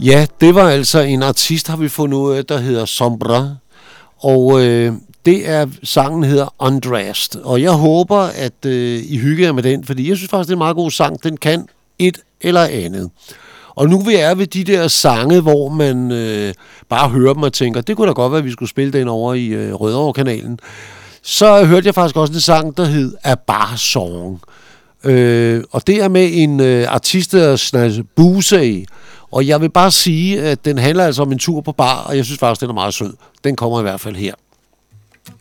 Ja, det var altså en artist, har vi fundet ud af, der hedder Sombra. Og det er, sangen hedder Undressed. Og jeg håber, at I hygger jer med den, fordi jeg synes faktisk, det er en meget god sang. Den kan et eller andet. Og nu vi er ved de der sange, hvor man bare hører dem og tænker, det kunne da godt være, at vi skulle spille den over i Rødovre-kanalen. Så hørte jeg faktisk også en sang, der hed A Bar Song. Og det er med en artist, der hedder Busey. Og jeg vil bare sige, at den handler altså om en tur på bar, og jeg synes faktisk, den er meget sød. Den kommer i hvert fald her.